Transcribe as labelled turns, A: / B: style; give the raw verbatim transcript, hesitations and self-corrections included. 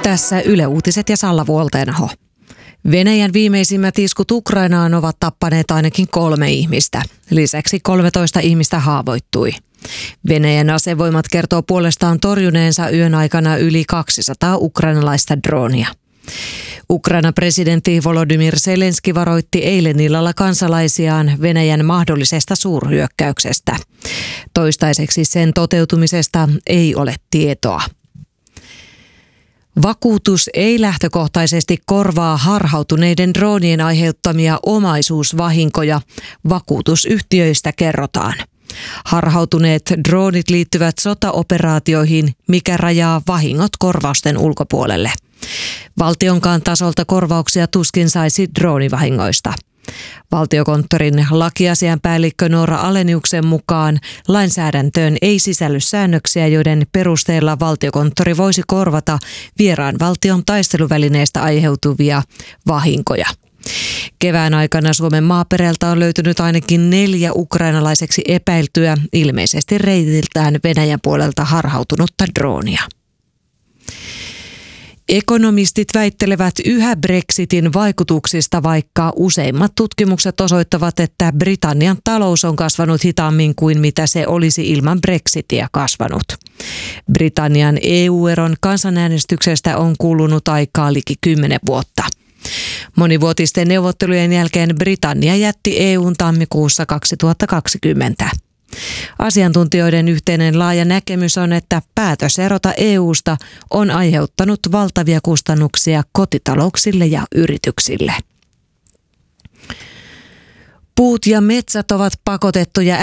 A: Tässä Yle Uutiset ja Salla Vuolteenaho. Venäjän viimeisimmät iskut Ukrainaan ovat tappaneet ainakin kolme ihmistä. Lisäksi kolmetoista ihmistä haavoittui. Venäjän asevoimat kertoo puolestaan torjuneensa yön aikana yli kaksisataa ukrainalaista droonia. Ukrainan presidentti Volodymyr Zelenski varoitti eilen illalla kansalaisiaan Venäjän mahdollisesta suurhyökkäyksestä. Toistaiseksi sen toteutumisesta ei ole tietoa. Vakuutus ei lähtökohtaisesti korvaa harhautuneiden droonien aiheuttamia omaisuusvahinkoja, vakuutusyhtiöistä kerrotaan. Harhautuneet droonit liittyvät sotaoperaatioihin, mikä rajaa vahingot korvausten ulkopuolelle. Valtionkaan tasolta korvauksia tuskin saisi droonivahingoista. Valtiokonttorin lakiasianpäällikkö Noora Aleniuksen mukaan lainsäädäntöön ei sisälly säännöksiä, joiden perusteella Valtiokonttori voisi korvata vieraan valtion taisteluvälineestä aiheutuvia vahinkoja. Kevään aikana Suomen maaperältä on löytynyt ainakin neljä ukrainalaiseksi epäiltyä, ilmeisesti reitiltään Venäjän puolelta harhautunutta droonia. Ekonomistit väittelevät yhä Brexitin vaikutuksista, vaikka useimmat tutkimukset osoittavat, että Britannian talous on kasvanut hitaammin kuin mitä se olisi ilman Brexitia kasvanut. Britannian E U-eron kansanäänestyksestä on kulunut aikaa liki kymmenen vuotta. Monivuotisten neuvottelujen jälkeen Britannia jätti E U:n tammikuussa kaksituhattakaksikymmentä. Asiantuntijoiden yhteinen laaja näkemys on, että päätös erota E U:sta on aiheuttanut valtavia kustannuksia kotitalouksille ja yrityksille. Puut ja metsät ovat pakotettuja